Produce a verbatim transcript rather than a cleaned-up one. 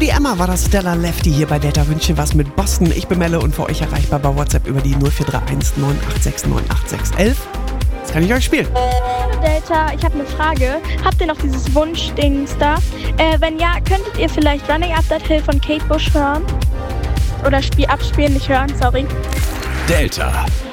die Emma war das Stella Lefty hier bei Delta Wünsche was mit Boston. Ich bin Melle und für euch erreichbar bei WhatsApp über die null vier drei eins neun acht sechs neun acht sechs eins eins. Das kann ich euch spielen. Hallo Delta, ich habe eine Frage. Habt ihr noch dieses Wunschdings da? Äh, wenn ja, könntet ihr vielleicht Running Up That Hill von Kate Bush hören? Oder Spiel abspielen, nicht hören, sorry. Delta